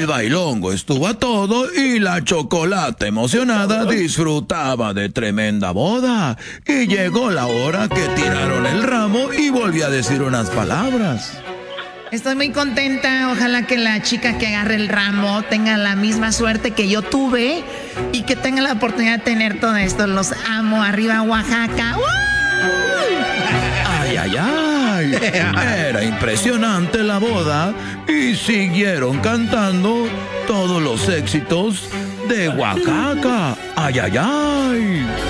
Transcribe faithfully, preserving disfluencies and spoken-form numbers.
El bailongo estuvo a todo y la Chocolata emocionada disfrutaba de tremenda boda. Y llegó la hora que tiraron el ramo y volví a decir unas palabras. Estoy muy contenta, ojalá que la chica que agarre el ramo tenga la misma suerte que yo tuve y que tenga la oportunidad de tener todo esto. Los amo, arriba Oaxaca. ¡Uh! Ay, ay, ay. Era impresionante la boda y siguieron cantando todos los éxitos de Oaxaca. Ay, ay, ay.